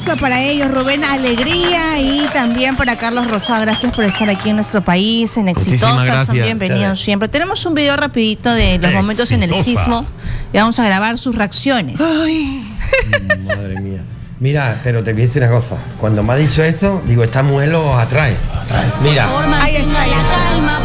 abrazo para ellos, Rubén, alegría, y también para Carlos Rosado. Gracias por estar aquí en nuestro país, en Exitosa. Son bienvenidos siempre. Tenemos un video rapidito de los momentos en el sismo y vamos a grabar sus reacciones. Ay. Madre mía. Mira, pero te voy a decir una cosa. Cuando me ha dicho esto, digo, esta mujer lo atrae. Mira. Ahí está, la calma.